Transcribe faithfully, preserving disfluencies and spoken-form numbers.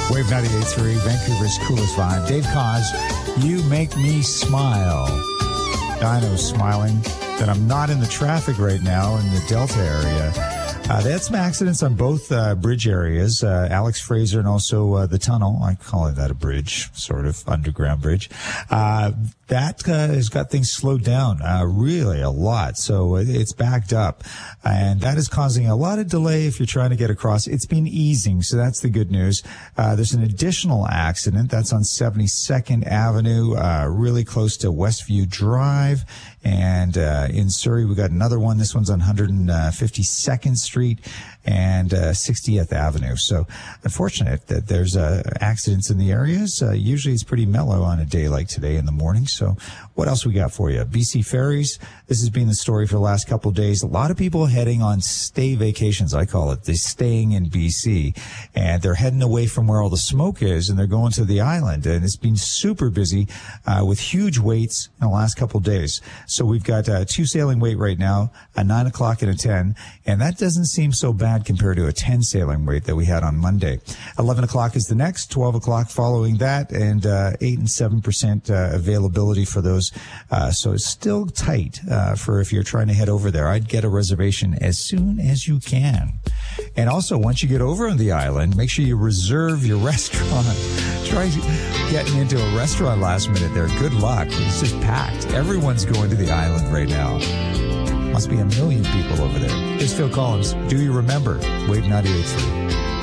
Wave ninety-eight point three, Vancouver's coolest vibe. Dave Cause, you make me smile. Dino's smiling that I'm not in the traffic right now in the Delta area. Uh, they had some accidents on both uh, bridge areas, uh, Alex Fraser and also uh, the tunnel. I call it that a bridge, sort of underground bridge. Uh, that uh, has got things slowed down uh, really a lot. So it's backed up. And that is causing a lot of delay if you're trying to get across. It's been easing, so that's the good news. Uh, there's an additional accident. That's on seventy-second Avenue, uh, really close to Westview Drive. And uh, in Surrey, we got another one. This one's on one hundred fifty-second Street and uh, sixtieth Avenue. So unfortunate that there's uh, accidents in the areas. Uh, usually it's pretty mellow on a day like today in the morning. So what else we got for you? B C Ferries. This has been the story for the last couple of days. A lot of people heading on stay vacations, I call it. They're staying in B C, and they're heading away from where all the smoke is, and they're going to the island. And it's been super busy uh, with huge waits in the last couple of days. So we've got uh, two sailing wait right now, a nine o'clock and a ten, and that doesn't seem so bad compared to a ten sailing wait that we had on Monday. eleven o'clock is the next, twelve o'clock following that, and uh, eight and seven percent uh, availability for those. Uh, so it's still tight uh, for if you're trying to head over there. I'd get a reservation as soon as you can. And also, once you get over on the island, make sure you reserve your restaurant. Try getting into a restaurant last minute there. Good luck. It's just packed. Everyone's going to the island right now. Must be a million people over there. Here's Phil Collins. Do you remember? Wave ninety-eight point three.